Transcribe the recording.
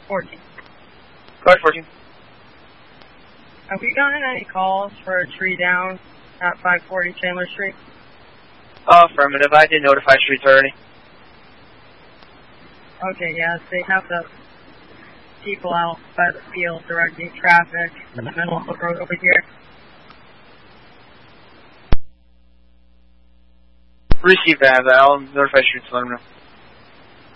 14. Go ahead, 14. Have we gotten any calls for a tree down at 540 Chandler Street? Affirmative. I did notify streets already. Okay, yes, they have the people out by the field directing traffic in the middle of the road over here. Receive that. I'll notify streets to let them know.